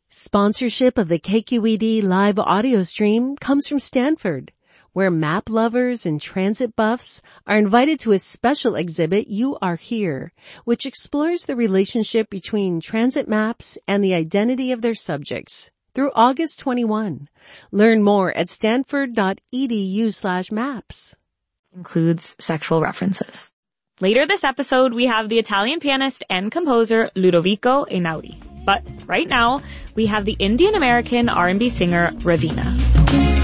Sponsorship of the KQED live audio stream comes from Stanford, where map lovers and transit buffs are invited to a special exhibit, You Are Here, which explores the relationship between transit maps and the identity of their subjects through August 21. Learn more at stanford.edu/maps. Includes sexual references. Later this episode, we have the Italian pianist and composer Ludovico Einaudi. But right now, we have the Indian-American R&B singer Raveena.